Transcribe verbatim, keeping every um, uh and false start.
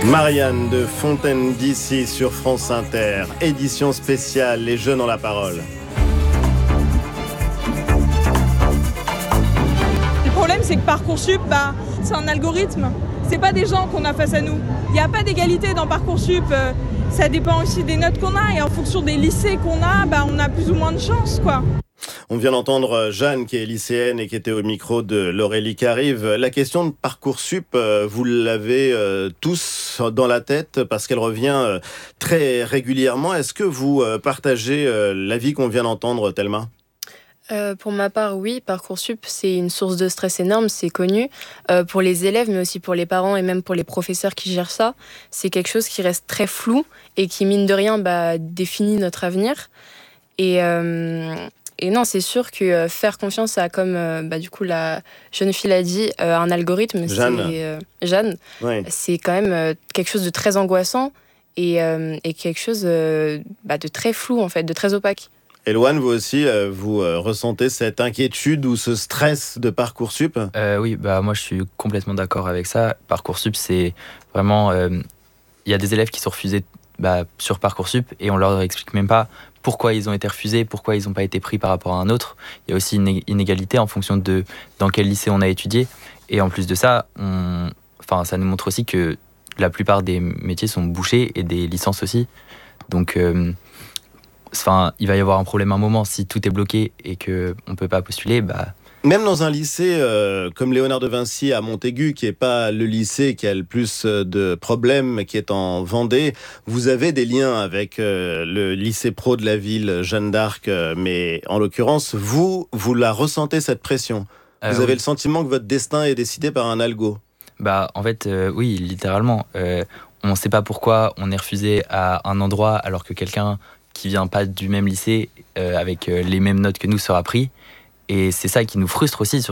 Marianne de Fontaine d'ici sur France Inter, édition spéciale, les jeunes ont la parole. Le problème, c'est que Parcoursup, bah, c'est un algorithme. C'est pas des gens qu'on a face à nous. Il n'y a pas d'égalité dans Parcoursup. Ça dépend aussi des notes qu'on a et en fonction des lycées qu'on a, bah, on a plus ou moins de chance, quoi. On vient d'entendre Jeanne qui est lycéenne et qui était au micro de Laurélie Carive. La question de Parcoursup, vous l'avez tous dans la tête parce qu'elle revient très régulièrement. Est-ce que vous partagez l'avis qu'on vient d'entendre, Thelma ? Euh, pour ma part, oui, Parcoursup, c'est une source de stress énorme, c'est connu. Euh, pour les élèves, mais aussi pour les parents et même pour les professeurs qui gèrent ça, c'est quelque chose qui reste très flou et qui, mine de rien, bah, définit notre avenir. Et, euh, et non, c'est sûr que euh, faire confiance à, comme euh, bah, du coup la jeune fille l'a dit, euh, un algorithme, Jeanne, c'est, euh, Jeanne, oui. c'est quand même euh, quelque chose de très angoissant et, euh, et quelque chose euh, bah, de très flou, en fait, de très opaque. Elouane, vous aussi, euh, vous euh, ressentez cette inquiétude ou ce stress de Parcoursup ? euh, Oui, bah, moi je suis complètement d'accord avec ça. Parcoursup, c'est vraiment... Il euh, y a des élèves qui sont refusés bah, sur Parcoursup et on leur explique même pas pourquoi ils ont été refusés, pourquoi ils n'ont pas été pris par rapport à un autre. Il y a aussi une inégalité en fonction de dans quel lycée on a étudié. Et en plus de ça, on... enfin, ça nous montre aussi que la plupart des métiers sont bouchés et des licences aussi. Donc... Euh, Enfin, il va y avoir un problème à un moment si tout est bloqué et qu'on ne peut pas postuler. Bah... Même dans un lycée euh, comme Léonard de Vinci à Montaigu, qui n'est pas le lycée qui a le plus de problèmes, qui est en Vendée, vous avez des liens avec euh, le lycée pro de la ville, Jeanne d'Arc, euh, mais en l'occurrence, vous, vous la ressentez cette pression. Vous euh, avez oui. le sentiment que votre destin est décidé par un algo. Bah, en fait, euh, oui, littéralement. Euh, on ne sait pas pourquoi on est refusé à un endroit alors que quelqu'un qui vient pas du même lycée, euh, avec euh, les mêmes notes que nous, sera pris. Et c'est ça qui nous frustre aussi,